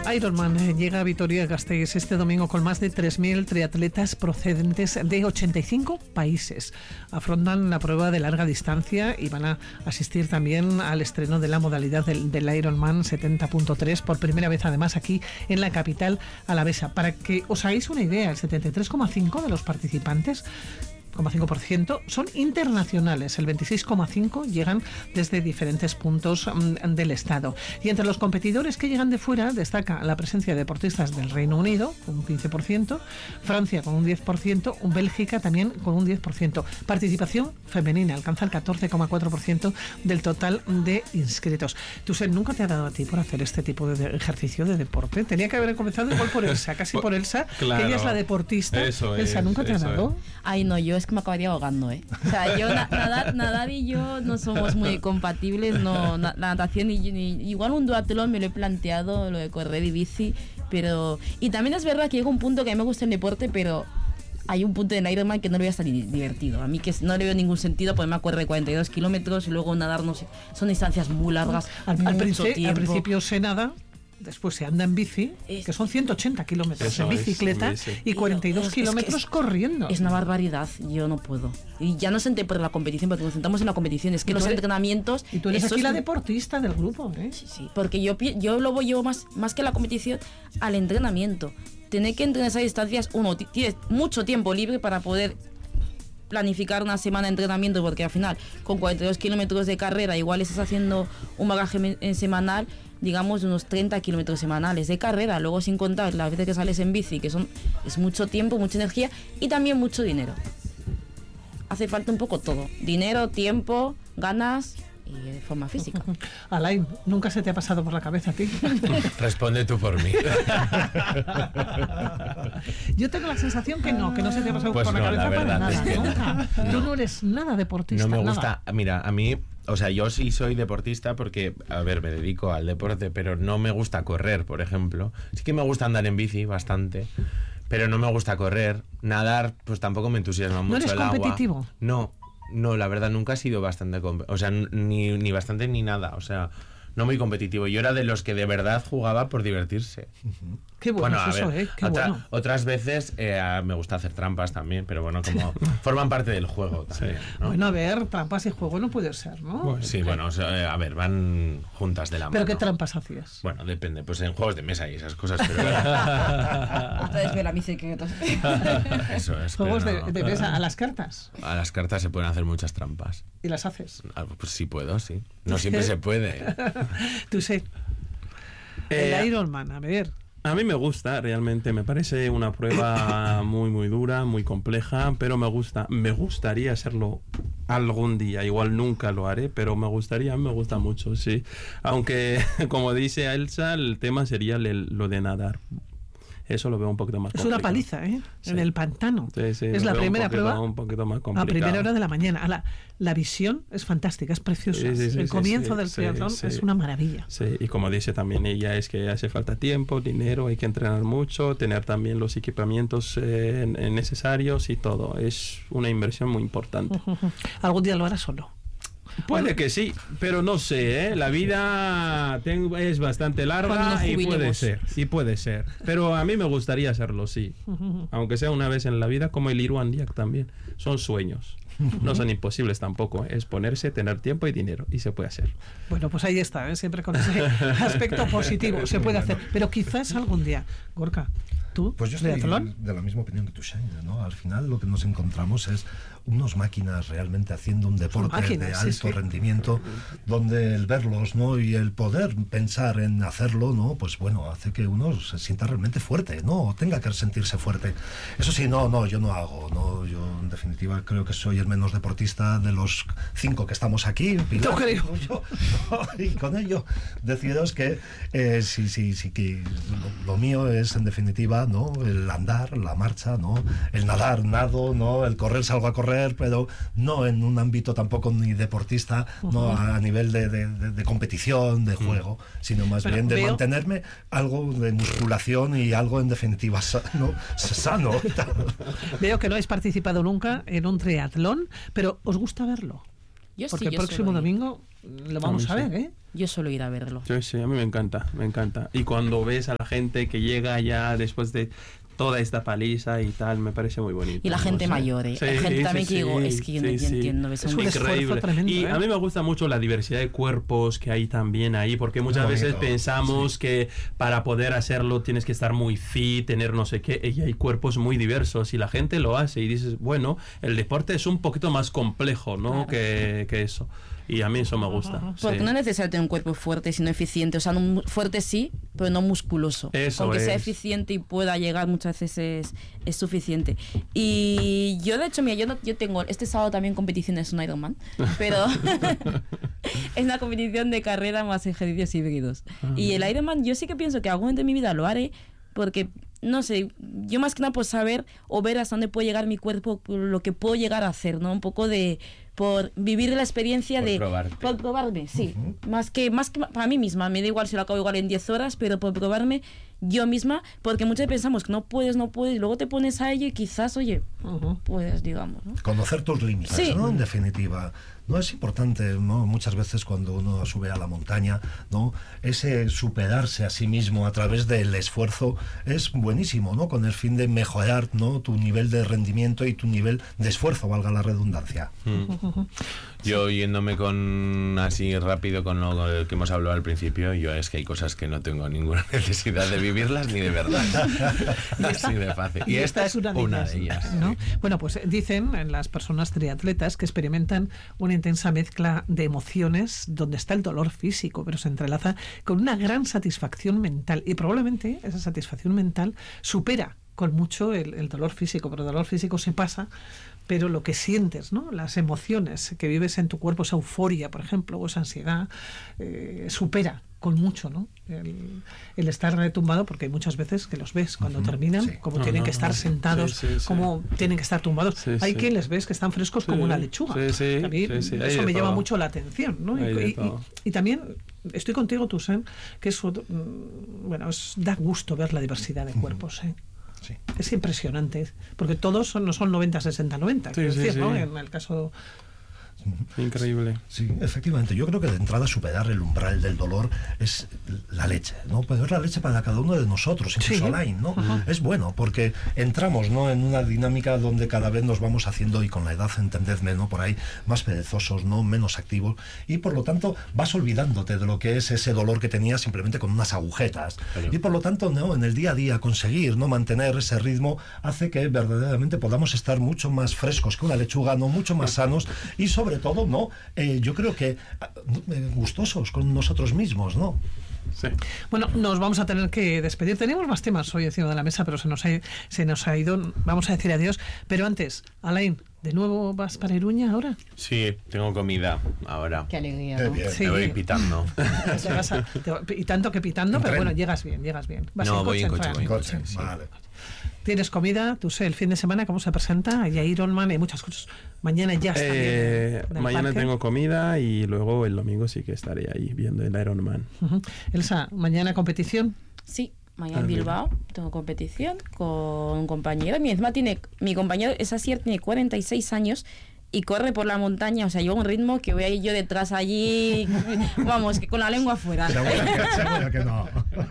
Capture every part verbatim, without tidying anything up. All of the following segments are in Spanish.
Ironman eh, llega a Vitoria-Gasteiz este domingo con más de tres mil triatletas procedentes de ochenta y cinco países. Afrontan la prueba de larga distancia y van a asistir también al estreno de la modalidad del, del Ironman setenta punto tres por primera vez, además aquí en la capital alavesa. Para que os hagáis una idea, el setenta y tres coma cinco por ciento de los participantes cinco por ciento son internacionales, el veintiséis coma cinco por ciento llegan desde diferentes puntos um, del estado. Y entre los competidores que llegan de fuera destaca la presencia de deportistas del Reino Unido con un quince por ciento, Francia con un diez por ciento, Bélgica también con un diez por ciento. Participación femenina alcanza el catorce coma cuatro por ciento del total de inscritos. ¿Tú sé, nunca te ha dado a ti por hacer este tipo de ejercicio de deporte? Tenía que haber comenzado igual por Elsa, casi por Elsa, claro, que ella es la deportista. Eso Elsa, es, ¿nunca te ha dado? Es. Ay, no, yo es que me acabaría ahogando, ¿eh? O sea, yo, na- nadar, nadar y yo no somos muy compatibles, no, na- la natación y, y igual un duatlón me lo he planteado, lo de correr y bici, pero... Y también es verdad que llega un punto que a mí me gusta el deporte, pero hay un punto en Ironman que no le voy a estar divertido. A mí que no le veo ningún sentido ponerme a correr cuarenta y dos kilómetros y luego nadar, no sé, son distancias muy largas, Al, mucho al, principio, tiempo. al principio se nada, después se anda en bici, que son ciento ochenta kilómetros Eso en es, bicicleta bici. y cuarenta y dos Es que kilómetros es- corriendo. Es una barbaridad, yo no puedo. Y ya no senté por la competición, porque nos sentamos en la competición, es que Y tú los eres- entrenamientos... Y tú eres eso aquí es la un- deportista del grupo, ¿eh? Sí, sí, porque yo, pi- yo lo voy yo más, más que la competición al entrenamiento. Tener que entrenar esas distancias, uno, ti- tienes mucho tiempo libre para poder planificar una semana de entrenamiento, porque al final con cuarenta y dos kilómetros de carrera igual estás haciendo un bagaje me- eh, semanal, digamos de unos treinta kilómetros semanales de carrera, luego sin contar las veces que sales en bici, que son es mucho tiempo, mucha energía y también mucho dinero. Hace falta un poco todo, dinero, tiempo, ganas y de forma física. Alain, ¿nunca se te ha pasado por la cabeza a ti? Responde tú por mí. Yo tengo la sensación que no, que no se te ha pasado Pues por la no, cabeza la para verdad nada, es que no. nunca. No. Tú no eres nada deportista. No me nada. gusta, mira, a mí, o sea, yo sí soy deportista porque, a ver, me dedico al deporte, pero no me gusta correr, por ejemplo. Sí que me gusta andar en bici bastante, pero no me gusta correr. Nadar, pues tampoco me entusiasma mucho eres el agua. competitivo? No, no, la verdad nunca he sido bastante, comp- o sea, ni, ni bastante ni nada, o sea, no muy competitivo. Yo era de los que de verdad jugaba por divertirse. Qué bueno, a es eso, ver, ¿eh? Qué otra- bueno. otras veces eh, me gusta hacer trampas también, pero bueno, como forman parte del juego también, ¿no? Bueno, a ver, trampas y juego no puede ser, ¿no? Bueno, Sí, bueno, o sea, eh, a ver, van juntas de la ¿Pero mano. qué trampas hacías? Bueno, depende, pues en juegos de mesa y esas cosas, pero Ustedes ven a mis secretos. eso es. Juegos pero no. de, de mesa a las cartas A las cartas se pueden hacer muchas trampas. y las haces. Ah, pues sí puedo, sí. No siempre se puede. Tú sé. Eh, El Ironman, a ver. A mí me gusta, realmente, me parece una prueba muy, muy dura, muy compleja, pero me gusta, me gustaría hacerlo algún día, igual nunca lo haré, pero me gustaría, me gusta mucho, sí. Aunque, como dice Elsa, el tema sería el- lo de nadar. Eso lo veo un poquito más Es complicado. una paliza, ¿eh? Sí. En el pantano. Sí, sí, es lo la veo un primera poquito- prueba un poquito más a complicado. primera hora de la mañana. A la, la visión es fantástica, es preciosa. Sí, sí, sí, el sí, comienzo sí, del sí, triatlón sí. es una maravilla. Sí, y como dice también ella, es que hace falta tiempo, dinero, hay que entrenar mucho, tener también los equipamientos eh, necesarios y todo. Es una inversión muy importante. Algún día lo harás solo. Puede que sí, pero no sé, ¿eh? La vida ten- es bastante Cuando larga nos y puede jubilemos. ser, y puede ser. Pero a mí me gustaría hacerlo, sí. Aunque sea una vez en la vida, como el Irwandiak también. Son sueños. No son imposibles tampoco. Es ponerse, tener tiempo y dinero. Y se puede hacer. Bueno, pues ahí está, ¿eh? Siempre con ese aspecto positivo. Se puede hacer. Pero quizás algún día. Gorka, ¿tú? Pues yo estoy ¿triatlón? de la misma opinión que tú, Shane, ¿no? Al final lo que nos encontramos es unos máquinas realmente haciendo un deporte máquinas, de sí, alto sí. rendimiento, donde el verlos, ¿no? Y el poder pensar en hacerlo, ¿no? Pues bueno, hace que uno se sienta realmente fuerte, ¿no? O tenga que sentirse fuerte. Eso sí, no, no, yo no hago, ¿no? Yo en definitiva creo que soy el menos deportista de los cinco que estamos aquí. Pilar, Yo creo. yo, y con ello deciros que eh, sí, sí, sí que lo, lo mío es en definitiva, ¿no? El andar, la marcha, ¿no? El nadar, nado, ¿no? El correr, salgo a correr, pero no en un ámbito tampoco ni deportista, no a nivel de, de, de, de competición, de juego, sino más Pero bien de veo- mantenerme algo de musculación y algo en definitiva sano. sano. Veo que no habéis participado nunca en un triatlón, pero ¿os gusta verlo? Yo Porque sí, el yo próximo suelo ir. domingo lo vamos A a mí ver, sí. ¿eh? yo suelo ir a verlo. Sí, sí, a mí me encanta, me encanta. Y cuando ves a la gente que llega ya después de toda esta paliza y tal, me parece muy bonito. Y la gente no sé. mayor, ¿eh? Sí, Hay gente sí, también sí, que digo, sí, es que yo no sí, yo sí. entiendo. Es Es un un esfuerzo tremendo, Y ¿eh? a mí me gusta mucho la diversidad de cuerpos que hay también ahí, porque muchas Muy veces bonito, pensamos sí. que para poder hacerlo tienes que estar muy fit, tener no sé qué, y hay cuerpos muy diversos y la gente lo hace y dices, bueno, el deporte es un poquito más complejo, ¿no? Claro. Que, que eso. Y a mí eso me gusta. Porque sí. no es necesario tener un cuerpo fuerte, sino eficiente. O sea, no, mu- fuerte sí, pero no musculoso. Eso Con que sea es. eficiente y pueda llegar muchas veces es, es suficiente. Y yo, de hecho, mira, yo, no, yo tengo este sábado también competiciones en Ironman, pero es una competición de carrera más ejercicios híbridos. Y el Ironman, yo sí que pienso que algún momento de mi vida lo haré, porque, no sé, yo más que nada por saber o ver hasta dónde puede llegar mi cuerpo, por lo que puedo llegar a hacer, ¿no? Un poco de... por vivir la experiencia Por de... probarte. Por probarme, sí. Más que más que para mí misma. Me da igual si lo acabo igual en diez horas, pero por probarme yo misma, porque muchas veces pensamos que no puedes, no puedes, y luego te pones a ello y quizás, oye, Ujú. puedes, digamos, ¿no? Conocer tus límites, Sí. ¿no? En definitiva. No es importante, ¿no? Muchas veces cuando uno sube a la montaña, ¿no? Ese superarse a sí mismo a través del esfuerzo es buenísimo, ¿no? Con el fin de mejorar, ¿no? Tu nivel de rendimiento y tu nivel de esfuerzo, valga la redundancia. Mm. Yo yéndome con así rápido con lo con el que hemos hablado al principio, yo es que hay cosas que no tengo ninguna necesidad de vivirlas ni de verdad. Así de fácil. Y, esta es una de ellas. ¿no? Bueno, pues dicen en las personas triatletas que experimentan una intensa mezcla de emociones donde está el dolor físico, pero se entrelaza con una gran satisfacción mental. Y probablemente esa satisfacción mental supera con mucho el, el dolor físico, pero el dolor físico se pasa, pero lo que sientes, ¿no? Las emociones que vives en tu cuerpo, esa euforia, por ejemplo, o esa ansiedad, eh, supera con mucho, ¿no? El, el estar retumbado, porque hay muchas veces que los ves cuando Ujú, terminan, sí. como No, tienen no, que estar no. sentados, Sí, sí, sí. como tienen que estar tumbados. Sí, hay sí. quien les ves que están frescos Sí, como una lechuga. sí, sí, A mí sí, sí, hay eso de me llama todo. mucho la atención, ¿no? Hay Y, de y- todo. y también estoy contigo, Tusen, que eso, mm, bueno, es, da gusto ver la diversidad de cuerpos, ¿eh? Sí. Es impresionante, porque todos son, no son noventa, sesenta, noventa, Sí, quiero sí, decir, sí. ¿no? En el caso... Increíble. Sí, efectivamente. Yo creo que de entrada superar el umbral del dolor es la leche, ¿no? Pero es la leche para cada uno de nosotros, incluso Sí. Alain, ¿no? Es bueno porque entramos, ¿no? En una dinámica donde cada vez nos vamos haciendo, y con la edad, entendedme, ¿no? Por ahí, más perezosos, ¿no? Menos activos, y por lo tanto vas olvidándote de lo que es ese dolor que tenías simplemente con unas agujetas. Claro. Y por lo tanto, ¿no? En el día a día conseguir, ¿no? Mantener ese ritmo hace que verdaderamente podamos estar mucho más frescos que una lechuga, ¿no? Mucho más sanos y sobre todo, ¿no? Eh, yo creo que eh, gustosos con nosotros mismos, ¿no? Sí. Bueno, nos vamos a tener que despedir. Teníamos más temas hoy encima de la mesa, pero se nos ha, se nos ha ido. Vamos a decir adiós. Pero antes, Alain, ¿de nuevo vas para Iruña ahora? Sí, tengo comida ahora. Qué alegría, Qué ¿no? bien. Sí. Me voy pitando. Te vas a- te- y tanto que pitando, ¿En pero tren? bueno, llegas bien, llegas bien. Vas No, voy en coche, tren. voy en Coche, sí. vale. Tienes comida, tú sé, el fin de semana, ¿cómo se presenta? Hay Ironman, hay muchas cosas. Mañana ya está. Eh, mañana tengo comida y luego el domingo sí que estaré ahí viendo el Ironman. Uh-huh. Elsa, mañana competición. Sí, mañana Ah, en bien. Bilbao tengo competición con un compañero. Mi, encima tiene, mi compañero es así, tiene cuarenta y seis años y corre por la montaña, o sea, lleva un ritmo que voy a ir yo detrás allí, vamos, que con la lengua afuera. Seguro que, seguro que no.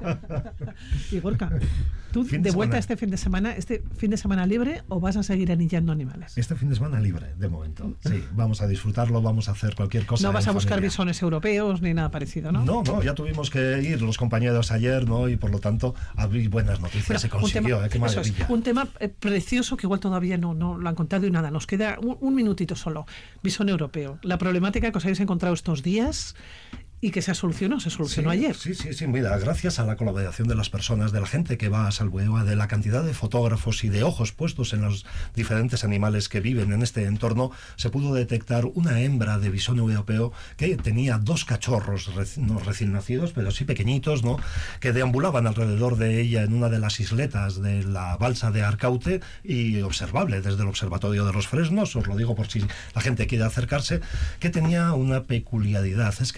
Y Gorka, ¿tú Fin de de vuelta semana. este fin de semana, este fin de semana libre o vas a seguir anillando animales? Este fin de semana libre, de momento. Sí, vamos a disfrutarlo, vamos a hacer cualquier cosa. No vas en a buscar familia. bisones europeos ni nada parecido, ¿no? No, no, ya tuvimos que ir los compañeros ayer, ¿no? Y por lo tanto, abrir buenas noticias. Bueno, se un consiguió, tema, ¿eh? Qué eso es, maravilla. un tema eh, precioso que igual todavía no, no lo han contado y nada. Nos queda un, un minutito solo. Bisón europeo. La problemática que os habéis encontrado estos días y que se solucionó, se solucionó Sí, ayer. Sí, sí, sí, mira, gracias a la colaboración de las personas, de la gente que va a Salbueva, de la cantidad de fotógrafos y de ojos puestos en los diferentes animales que viven en este entorno, se pudo detectar una hembra de bisón europeo que tenía dos cachorros, reci- no recién nacidos, pero sí pequeñitos, ¿no? Que deambulaban alrededor de ella en una de las isletas de la balsa de Arcaute y observable desde el observatorio de los Fresnos, os lo digo por si la gente quiere acercarse, que tenía una peculiaridad, es que estaba infectada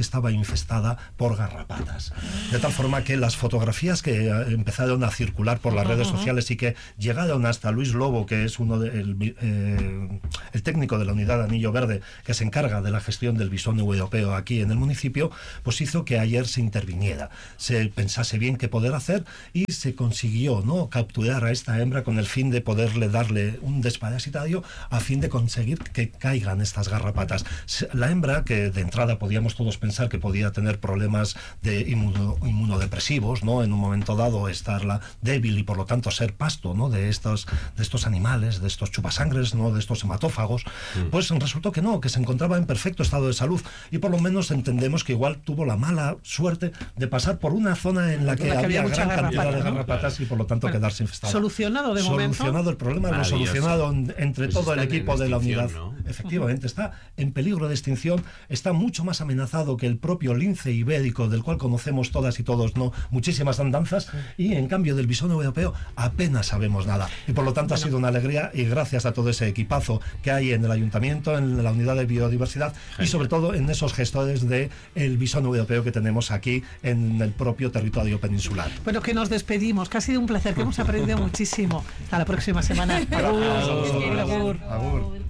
infestada por garrapatas. De tal forma que las fotografías que empezaron a circular por las redes sociales y que llegaron hasta Luis Lobo, que es uno de, el, eh, el técnico de la unidad de Anillo Verde, que se encarga de la gestión del bisón europeo aquí en el municipio, pues hizo que ayer se interviniera, se pensase bien qué poder hacer y se consiguió, ¿no?, capturar a esta hembra con el fin de poderle darle un desparasitario a fin de conseguir que caigan estas garrapatas. La hembra, que de entrada podíamos todos pensar que podía tener problemas de inmuno, inmunodepresivos, ¿no?, en un momento dado estarla débil y por lo tanto ser pasto, ¿no?, de estos, de estos animales, de estos chupasangres, ¿no?, de estos hematófagos, mm. pues resultó que no, que se encontraba en perfecto estado de salud y por lo menos entendemos que igual tuvo la mala suerte de pasar por una zona en la que, la que había, había gran cantidad garrapata, de garrapatas, ¿no?, y por lo tanto bueno, quedarse infestado. Solucionado de momento. Solucionado el problema, lo solucionado entre pues todo el equipo de la unidad. ¿No? Efectivamente, está en peligro de extinción, está mucho más amenazado que el propio lince ibérico, del cual conocemos todas y todos, ¿no?, muchísimas andanzas, y en cambio del bisón europeo apenas sabemos nada. Y por lo tanto bueno. ha sido una alegría, y gracias a todo ese equipazo que hay en el ayuntamiento, en la unidad de biodiversidad, Genial. y sobre todo en esos gestores del bisón europeo que tenemos aquí en el propio territorio peninsular. Bueno, que nos despedimos, que ha sido un placer, que hemos aprendido muchísimo. Hasta la próxima semana. Agur. Agur. Agur.